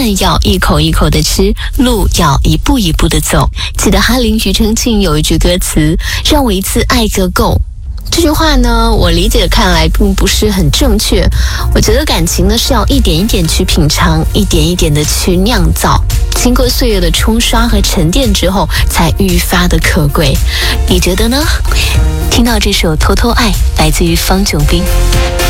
饭要一口一口的吃，路要一步一步的走。记得哈林庾澄庆有一句歌词，让我一次爱个够。这句话呢，我理解看来并不是很正确。我觉得感情呢是要一点一点去品尝，一点一点的去酿造，经过岁月的冲刷和沉淀之后，才愈发的可贵。你觉得呢？听到这首《偷偷爱》，来自于方炯斌。